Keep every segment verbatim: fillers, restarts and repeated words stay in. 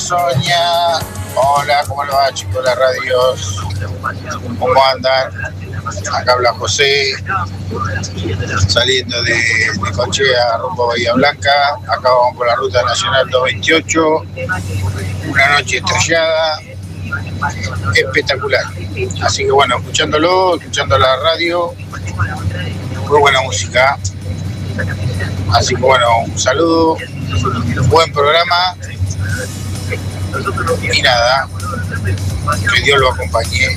Sonia. Hola, ¿cómo le va, chicos de la radios? ¿Cómo andan? Acá habla José, saliendo de, de Cochea rumbo a Bahía Blanca. Acá vamos por la ruta nacional doscientos veintiocho. Una noche estrellada, espectacular. Así que bueno, escuchándolo, escuchando la radio, muy buena música. Así que bueno, un saludo, buen programa y nada, que Dios lo acompañe.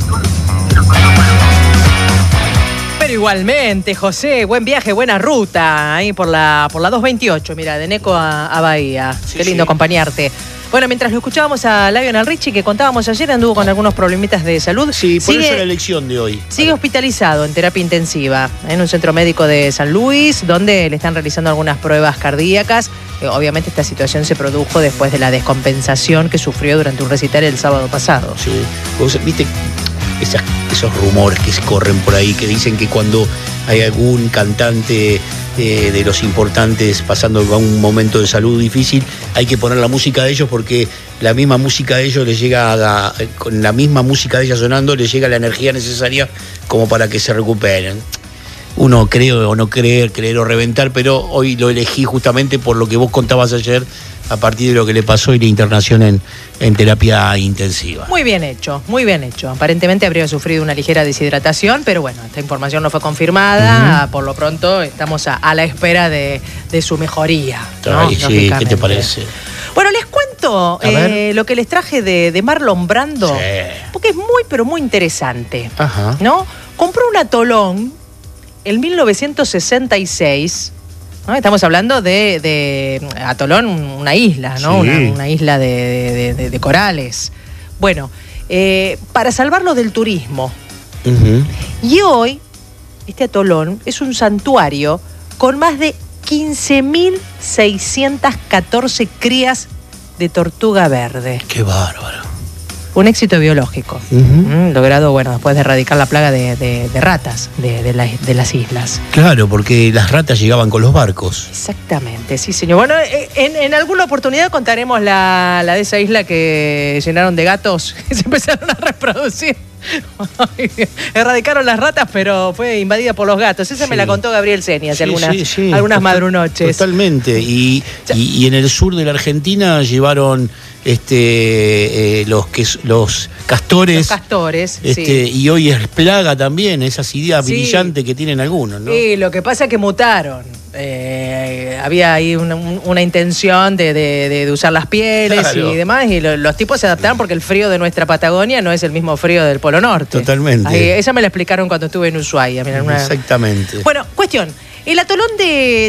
Pero igualmente, José, buen viaje, buena ruta ahí por la por la doscientos veintiocho, mira, de Neco a, a Bahía. Sí, qué lindo sí. acompañarte. Bueno, mientras lo escuchábamos a Lionel Richie, que contábamos ayer, anduvo con algunos problemitas de salud. Sí, por sigue, eso la elección de hoy. Sigue hospitalizado en terapia intensiva en un centro médico de San Luis, donde le están realizando algunas pruebas cardíacas. Eh, obviamente esta situación se produjo después de la descompensación que sufrió durante un recital el sábado pasado. Sí, vos viste esas, esos rumores que se corren por ahí, que dicen que cuando hay algún cantante eh, de los importantes pasando un momento de salud difícil, hay que poner la música de ellos porque la misma música de ellos les llega a, con la misma música de ellos sonando, les llega la energía necesaria como para que se recuperen. Uno cree o no creer, creer o reventar, pero hoy lo elegí justamente por lo que vos contabas ayer, a partir de lo que le pasó y la internación en, en terapia intensiva. Muy bien hecho, muy bien hecho. Aparentemente habría sufrido una ligera deshidratación, pero bueno, esta información no fue confirmada. Uh-huh. Por lo pronto estamos a, a la espera de, de su mejoría, ¿no? Ay, sí, ¿qué te parece? Bueno, les cuento eh, lo que les traje de, de Marlon Brando, sí. porque es muy, pero muy interesante. Ajá. ¿No? Compró un atolón en mil novecientos sesenta y seis, ¿no? Estamos hablando de, de atolón, una isla, ¿no? Sí. Una, una isla de, de, de, de corales. Bueno, eh, para salvarlo del turismo. Uh-huh. Y hoy, este atolón es un santuario con más de quince mil seiscientas catorce crías de tortuga verde. ¡Qué bárbaro! Un éxito biológico, uh-huh. mm, logrado, bueno, después de erradicar la plaga de, de, de ratas de, de, la, de las islas. Claro, porque las ratas llegaban con los barcos. Exactamente, sí, señor. Bueno, en, en alguna oportunidad contaremos la, la de esa isla que llenaron de gatos que se empezaron a reproducir. Erradicaron las ratas, pero fue invadida por los gatos. Esa sí. me la contó Gabriel Seni hace sí, algunas, sí, sí. algunas madrunoches. Totalmente. Y, y, y en el sur de la Argentina llevaron este eh, los que los castores. Los castores, este, sí. Y hoy es plaga también, esas ideas sí. brillantes que tienen algunos, ¿no? Sí, lo que pasa es que mutaron. Eh, había ahí una, una intención de, de, de usar las pieles claro. y demás, y lo, los tipos se adaptaron porque el frío de nuestra Patagonia no es el mismo frío del Polo Norte. Totalmente. Ahí, esa me la explicaron cuando estuve en Ushuaia. Mirá, una... Exactamente. Bueno, cuestión. El atolón de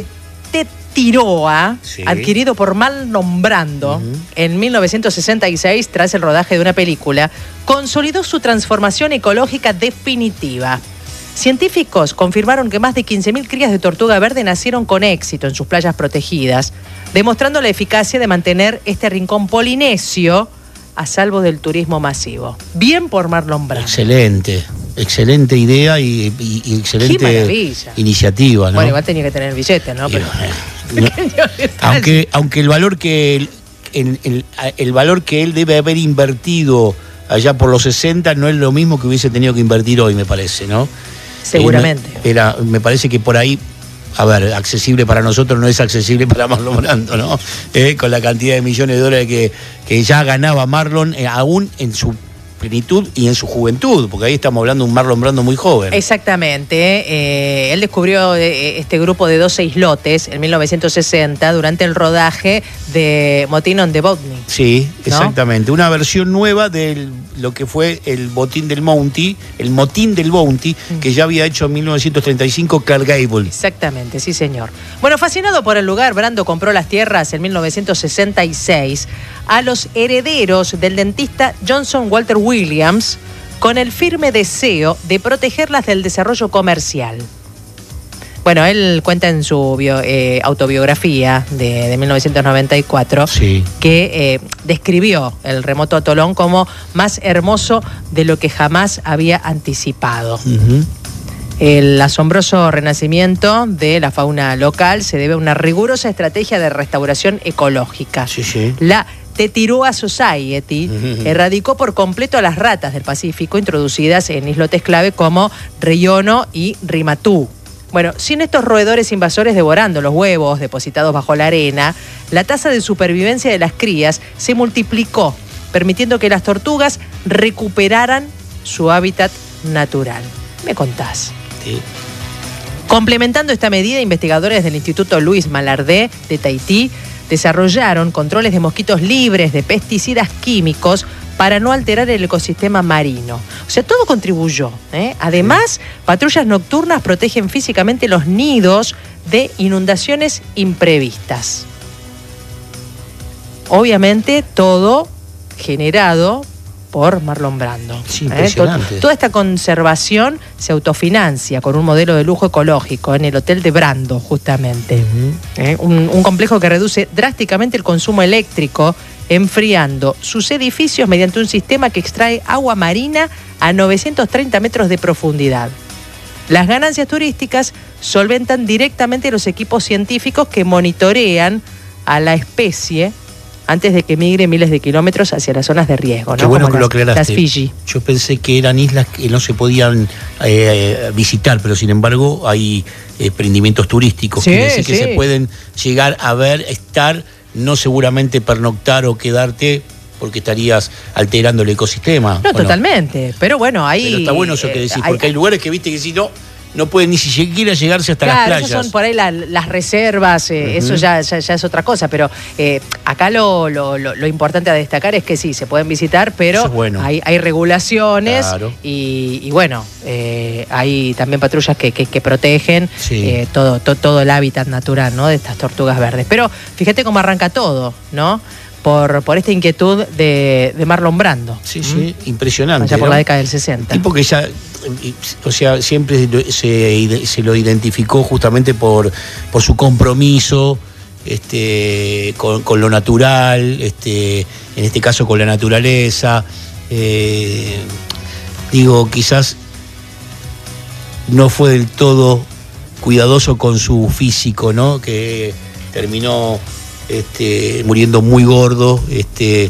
Tetiroa, sí. adquirido por Marlon Brando uh-huh. en mil novecientos sesenta y seis, tras el rodaje de una película, consolidó su transformación ecológica definitiva. Científicos confirmaron que más de quince mil crías de tortuga verde nacieron con éxito en sus playas protegidas, demostrando la eficacia de mantener este rincón polinesio a salvo del turismo masivo. Bien por Marlon Brando. Excelente, excelente idea y, y, y excelente iniciativa, ¿no? Bueno, igual tenía que tener billetes, ¿no? Pero... no. aunque, aunque el valor que el, el, el, el valor que él debe haber invertido allá por los sesenta no es lo mismo que hubiese tenido que invertir hoy, me parece, ¿no? Seguramente. Eh, era, me parece que por ahí, a ver, accesible para nosotros no es accesible para Marlon Brando, ¿no? Eh, con la cantidad de millones de dólares que, que ya ganaba Marlon, eh, aún en su plenitud y en su juventud, porque ahí estamos hablando de un Marlon Brando muy joven. Exactamente. Eh, él descubrió eh, este grupo de doce islotes en mil novecientos sesenta durante el rodaje de Motín on the Bounty. Sí, exactamente. ¿No? Una versión nueva de lo que fue el botín del Bounty, el motín del Bounty, mm. que ya había hecho en mil novecientos treinta y cinco Clark Gable. Exactamente, sí señor. Bueno, fascinado por el lugar, Brando compró las tierras en mil novecientos sesenta y seis a los herederos del dentista Johnson Walter Williams, con el firme deseo de protegerlas del desarrollo comercial. Bueno, él cuenta en su bio, eh, autobiografía de, de mil novecientos noventa y cuatro sí. que eh, describió el remoto atolón como más hermoso de lo que jamás había anticipado. Uh-huh. El asombroso renacimiento de la fauna local se debe a una rigurosa estrategia de restauración ecológica. Sí, sí. La Tetirua Society uh-huh. erradicó por completo a las ratas del Pacífico introducidas en islotes clave como Reiono y Rimatú. Bueno, sin estos roedores invasores devorando los huevos depositados bajo la arena, la tasa de supervivencia de las crías se multiplicó, permitiendo que las tortugas recuperaran su hábitat natural. ¿Me contás? Sí. Complementando esta medida, investigadores del Instituto Luis Malardé de Tahití desarrollaron controles de mosquitos libres de pesticidas químicos para no alterar el ecosistema marino. O sea, todo contribuyó, ¿eh? Además, patrullas nocturnas protegen físicamente los nidos de inundaciones imprevistas. Obviamente, todo generado por Marlon Brando. Sí, impresionante. ¿eh? Toda esta conservación se autofinancia con un modelo de lujo ecológico en el Hotel de Brando, justamente. Uh-huh. ¿eh? un, un complejo que reduce drásticamente el consumo eléctrico, enfriando sus edificios mediante un sistema que extrae agua marina a novecientos treinta metros de profundidad. Las ganancias turísticas solventan directamente los equipos científicos que monitorean a la especie antes de que migre miles de kilómetros hacia las zonas de riesgo, ¿no? Qué bueno Como que las, lo aclaraste. Las Fiji. Yo pensé que eran islas que no se podían eh, visitar, pero sin embargo hay emprendimientos turísticos. Sí, Quiere decir sí. que se pueden llegar a ver, estar, no seguramente pernoctar o quedarte, porque estarías alterando el ecosistema. No, totalmente. No? Pero bueno, ahí... Pero está bueno eso que decís, eh, porque hay, hay lugares que viste que si no... no pueden ni siquiera llegarse hasta claro, las playas. Esas son por ahí la, las reservas, eh, uh-huh. eso ya, ya, ya es otra cosa, pero eh, acá lo, lo, lo, lo importante a destacar es que sí, se pueden visitar, pero bueno. hay, hay regulaciones claro. y, y bueno, eh, hay también patrullas que, que, que protegen sí. eh, todo, to, todo el hábitat natural, ¿no? De estas tortugas verdes. Pero fíjate cómo arranca todo, ¿no? Por, por esta inquietud de, de Marlon Brando. Sí, sí, ¿Mm? impresionante. Allá por ¿no? la década del sesenta. Tipo que ya, o sea, siempre se, se lo identificó justamente por, por su compromiso este, con, con lo natural, este, en este caso con la naturaleza. Eh, digo, quizás no fue del todo cuidadoso con su físico, ¿no? Que terminó... Este, muriendo muy gordo, este,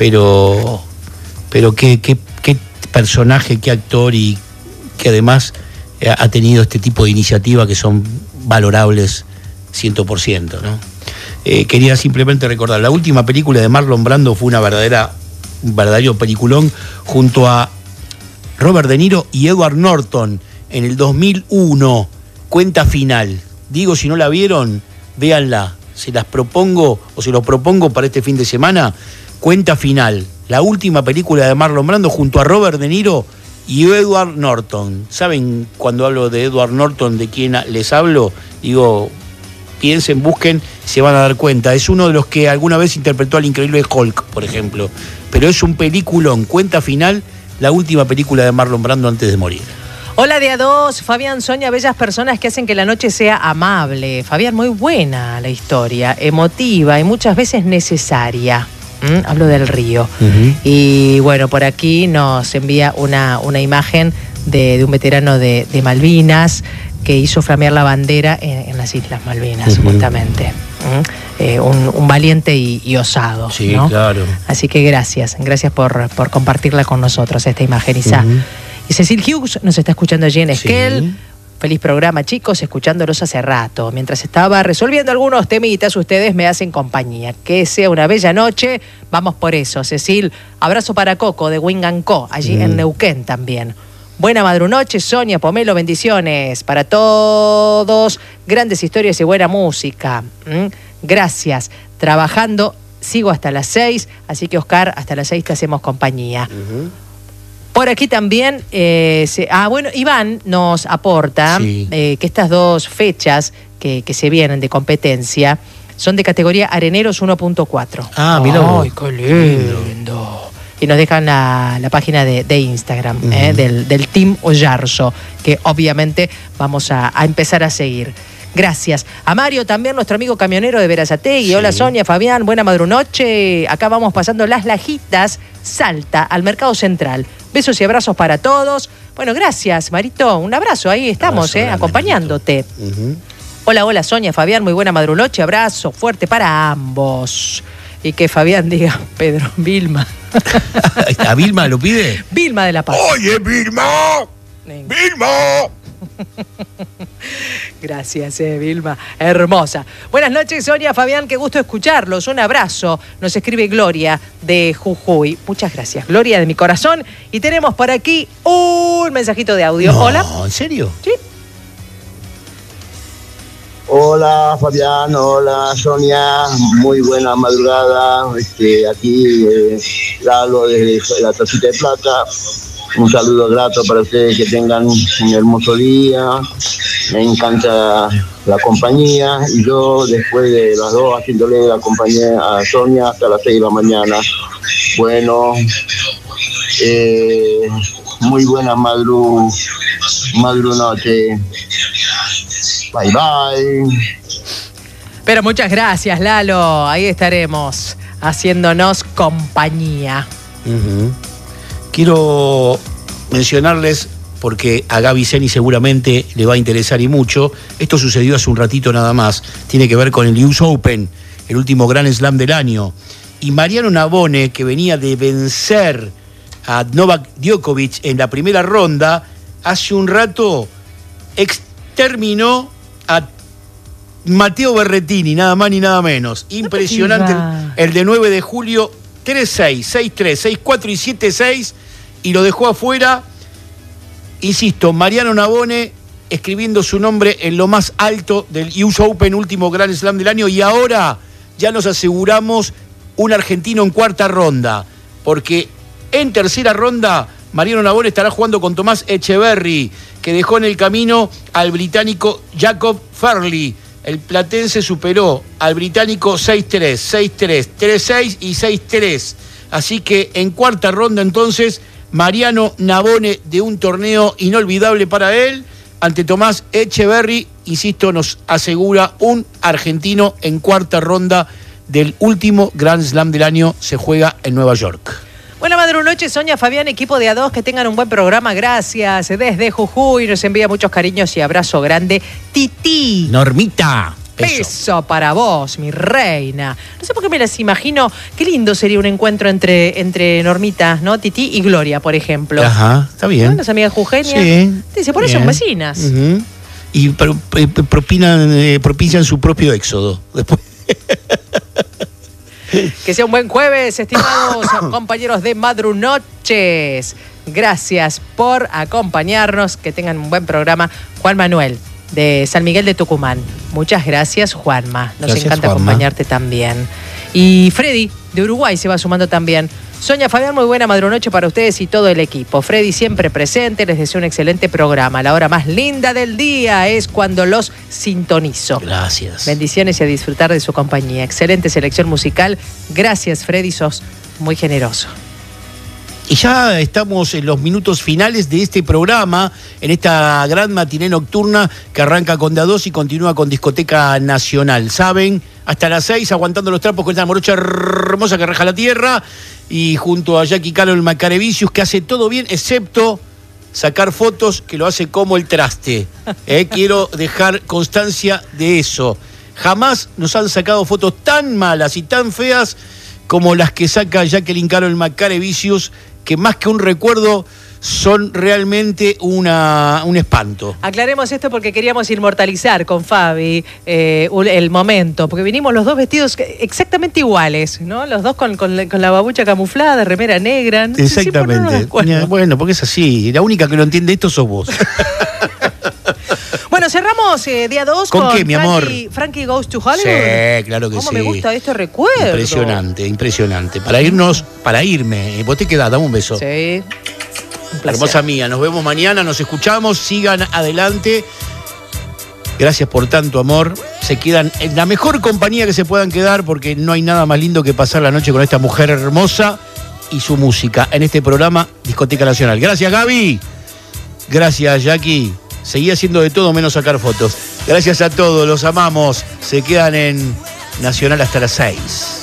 pero pero qué, qué, qué personaje, qué actor y que además ha tenido este tipo de iniciativas que son valorables cien por ciento, ¿no? Eh, quería simplemente recordar, la última película de Marlon Brando fue una verdadera, un verdadero peliculón junto a Robert De Niro y Edward Norton en el dos mil uno, Cuenta Final. Digo, si no la vieron, véanla. Se las propongo, o se los propongo para este fin de semana, Cuenta Final, la última película de Marlon Brando junto a Robert De Niro y Edward Norton. ¿Saben cuando hablo de Edward Norton de quién les hablo? Digo, piensen, busquen, se van a dar cuenta. Es uno de los que alguna vez interpretó al increíble Hulk, por ejemplo. Pero es un peliculón, Cuenta Final, la última película de Marlon Brando antes de morir. Hola de a dos, Fabián Soña, bellas personas que hacen que la noche sea amable. Fabián, muy buena la historia, emotiva y muchas veces necesaria. ¿Mm? Hablo del río. Uh-huh. Y bueno, por aquí nos envía una, una imagen de, de un veterano de, de Malvinas que hizo flamear la bandera en, en las Islas Malvinas, uh-huh. justamente. ¿Mm? Eh, un, un valiente y, y osado. Sí, ¿no? Claro. Así que gracias, gracias por, por compartirla con nosotros, esta imagen, Isa. Uh-huh. Y Cecil Hughes nos está escuchando allí en Esquel. Sí. Feliz programa, chicos, escuchándolos hace rato. Mientras estaba resolviendo algunos temitas, ustedes me hacen compañía. Que sea una bella noche. Vamos por eso, Cecil. Abrazo para Coco de Wing and Co, allí mm. en Neuquén también. Buena madrunoche, Sonia, Pomelo, bendiciones para todos. Grandes historias y buena música. ¿Mm? Gracias. Trabajando, sigo hasta las seis. Así que, Oscar, hasta las seis te hacemos compañía. Uh-huh. Por aquí también, eh, se, ah bueno, Iván nos aporta sí. eh, que estas dos fechas que, que se vienen de competencia son de categoría Areneros uno punto cuatro. Ah, mira. ¡Ay, qué lindo! Y nos dejan la, la página de, de Instagram uh-huh. eh, del, del Team Ollarzo, que obviamente vamos a, a empezar a seguir. Gracias. A Mario también, nuestro amigo camionero de Verazategui. Sí. Hola Sonia, Fabián, buena madrunoche. Acá vamos pasando Las Lajitas, Salta, al Mercado Central. Besos y abrazos para todos. Bueno, gracias, Marito. Un abrazo, ahí estamos, abrazo, eh, grande, acompañándote. Uh-huh. Hola, hola Sonia, Fabián, muy buena madrunoche. Abrazo fuerte para ambos. y que Fabián diga, Pedro, Vilma. ¿A Vilma lo pide? Vilma de La Paz. ¡Oye, Vilma! Venga. ¡Vilma! Gracias, eh, Vilma. Hermosa. Buenas noches, Sonia, Fabián, qué gusto escucharlos. Un abrazo. Nos escribe Gloria de Jujuy. Muchas gracias, Gloria, de mi corazón. Y tenemos por aquí un mensajito de audio. No, Hola. ¿En serio? Sí. Hola Fabián, hola Sonia, muy buena madrugada, este, aquí eh, Lalo desde la Tacita de Plata, un saludo grato para ustedes, que tengan un hermoso día, me encanta la compañía y yo después de las dos haciéndole la compañía a Sonia hasta las seis de la mañana. Bueno, eh, muy buena madru, madru noche. Bye, bye. Pero muchas gracias, Lalo. Ahí estaremos haciéndonos compañía. Uh-huh. Quiero mencionarles, porque a Gaby Zeni seguramente le va a interesar y mucho, esto sucedió hace un ratito nada más, tiene que ver con el U S Open, el último Grand Slam del año. Y Mariano Navone, que venía de vencer a Novak Djokovic en la primera ronda, hace un rato exterminó a Matteo Berrettini, nada más ni nada menos. Impresionante no el, el de nueve de julio, tres seis, seis tres, seis cuatro y siete seis, y lo dejó afuera. Insisto, Mariano Navone escribiendo su nombre en lo más alto del U S Open, último Grand Slam del año, y ahora ya nos aseguramos un argentino en cuarta ronda, porque en tercera ronda Mariano Navone estará jugando con Tomás Echeverry, que dejó en el camino al británico Jacob Fairley. El platense superó al británico seis tres, seis tres, tres seis y seis tres. Así que en cuarta ronda entonces, Mariano Navone, de un torneo inolvidable para él, ante Tomás Echeverry, insisto, nos asegura un argentino en cuarta ronda del último Grand Slam del año. Se juega en Nueva York. Buena madrugada, Sonia, Fabián, equipo de A dos, que tengan un buen programa, gracias. Desde Jujuy nos envía muchos cariños y abrazo grande. Titi. Normita. Beso para vos, mi reina. No sé por qué me las imagino. Qué lindo sería un encuentro entre, entre Normita, ¿no? Titi y Gloria, por ejemplo. Ajá, está bien. ¿No? Las amigas jujeñas. Sí. Dice, por eso son vecinas. Uh-huh. Y pro, eh, propinan, eh, propician su propio éxodo. Después. Que sea un buen jueves, estimados compañeros de Madrunoches. Gracias por acompañarnos. Que tengan un buen programa. Juan Manuel, de San Miguel de Tucumán. Muchas gracias, Juanma. Nos gracias, encanta Juanma. acompañarte también. Y Freddy, de Uruguay, se va sumando también. Sonia, Fabián, muy buena madrunoche para ustedes y todo el equipo. Freddy siempre presente, les deseo un excelente programa. La hora más linda del día es cuando los sintonizo. Gracias. Bendiciones y a disfrutar de su compañía. Excelente selección musical. Gracias, Freddy, sos muy generoso. Y ya estamos en los minutos finales de este programa, en esta gran matiné nocturna que arranca con D A dos y continúa con Discoteca Nacional. ¿Saben? Hasta las seis, aguantando los trapos con esta morocha hermosa que raja la tierra. Y junto a Jackie Calo, el Macarevicius, que hace todo bien, excepto sacar fotos, que lo hace como el traste. ¿Eh? Quiero dejar constancia de eso. Jamás nos han sacado fotos tan malas y tan feas como las que saca Jacqueline Calo, el Macarevicius, que más que un recuerdo son realmente una, un espanto. Aclaremos esto porque queríamos inmortalizar con Fabi eh, el momento, porque vinimos los dos vestidos exactamente iguales, ¿no? Los dos con, con, la, con la babucha camuflada, remera negra. No exactamente. Sé si bueno, porque es así. La única que lo entiende esto sos vos. Bueno, cerramos eh, día dos con, con qué, mi amor? Frankie, Frankie Goes to Hollywood. Sí, claro que ¿Cómo sí. me gusta este recuerdo? Impresionante, impresionante. Para irnos, para irme. Vos te quedás, dame un beso. Sí. Un placer. Hermosa mía, nos vemos mañana, nos escuchamos, sigan adelante. Gracias por tanto amor. Se quedan en la mejor compañía que se puedan quedar, porque no hay nada más lindo que pasar la noche con esta mujer hermosa y su música en este programa Discoteca Nacional. Gracias, Gaby. Gracias, Jackie. Seguí haciendo de todo menos sacar fotos. Gracias a todos, los amamos. Se quedan en Nacional hasta las seis.